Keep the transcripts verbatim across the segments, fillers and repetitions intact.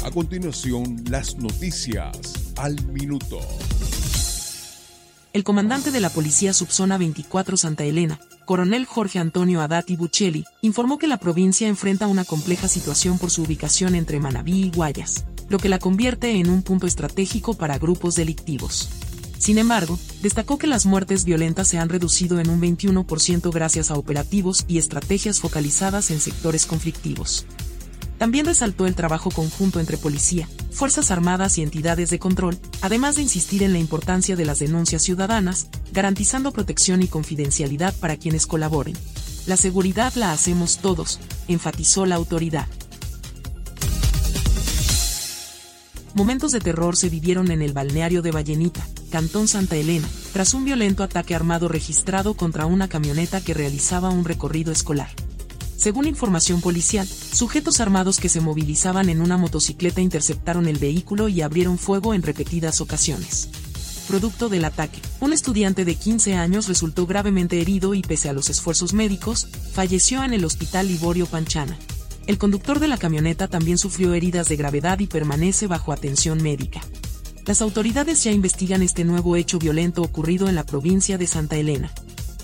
A continuación, las noticias al minuto. El comandante de la Policía Subzona veinticuatro Santa Elena, coronel Jorge Antonio Adati Buccelli, informó que la provincia enfrenta una compleja situación por su ubicación entre Manabí y Guayas, lo que la convierte en un punto estratégico para grupos delictivos. Sin embargo, destacó que las muertes violentas se han reducido en un veintiuno por ciento gracias a operativos y estrategias focalizadas en sectores conflictivos. También resaltó el trabajo conjunto entre policía, Fuerzas Armadas y entidades de control, además de insistir en la importancia de las denuncias ciudadanas, garantizando protección y confidencialidad para quienes colaboren. La seguridad la hacemos todos, enfatizó la autoridad. Momentos de terror se vivieron en el balneario de Vallenita, Cantón Santa Elena, tras un violento ataque armado registrado contra una camioneta que realizaba un recorrido escolar. Según información policial, sujetos armados que se movilizaban en una motocicleta interceptaron el vehículo y abrieron fuego en repetidas ocasiones. Producto del ataque, un estudiante de quince años resultó gravemente herido y pese a los esfuerzos médicos, falleció en el Hospital Liborio Panchana. El conductor de la camioneta también sufrió heridas de gravedad y permanece bajo atención médica. Las autoridades ya investigan este nuevo hecho violento ocurrido en la provincia de Santa Elena.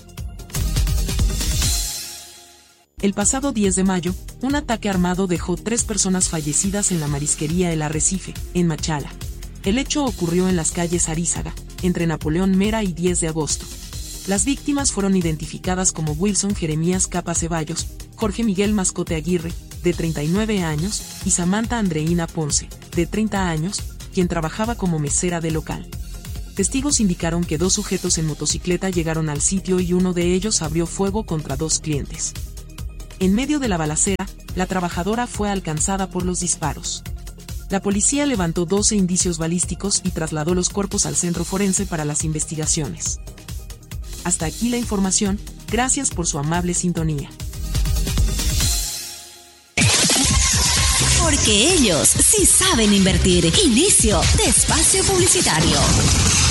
El pasado diez de mayo, un ataque armado dejó tres personas fallecidas en la marisquería El Arrecife, en Machala. El hecho ocurrió en las calles Arízaga, entre Napoleón Mera y diez de agosto. Las víctimas fueron identificadas como Wilson Jeremías Capa Ceballos, Jorge Miguel Mascote Aguirre, de treinta y nueve años, y Samantha Andreina Ponce, de treinta años, quien trabajaba como mesera de local. Testigos indicaron que dos sujetos en motocicleta llegaron al sitio y uno de ellos abrió fuego contra dos clientes. En medio de la balacera, la trabajadora fue alcanzada por los disparos. La policía levantó doce indicios balísticos y trasladó los cuerpos al centro forense para las investigaciones. Hasta aquí la información, gracias por su amable sintonía. Porque ellos sí saben invertir. Inicio de espacio publicitario.